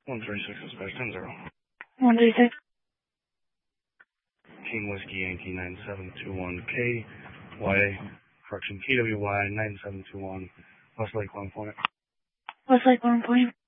136 dispatch 10-0. 136. Team Whiskey Yankee 9721 KWY 9721 Westlake 1 Point. Westlake 1 Point.